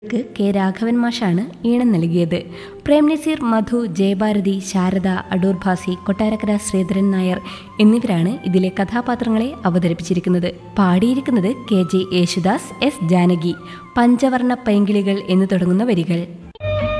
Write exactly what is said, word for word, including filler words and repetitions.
K Raghavan മാഷാണ് ഈണം നൽകിയത്. പ്രേംനസീർ, മധു, ജയഭാരതി, ശാരദ, അടൂർ ഭാസി, കൊട്ടാരക്കര ശ്രീധരൻ നായർ എന്നിവരാണ് ഇതിലെ കഥാപാത്രങ്ങളെ അവതരിപ്പിച്ചിരിക്കുന്നത്. പാടിയിരിക്കുന്നത് K J Yesudas, S Janaki. പഞ്ചവർണ്ണ പൈങ്കിളികൾ എന്ന് തുടങ്ങുന്ന വരികൾ.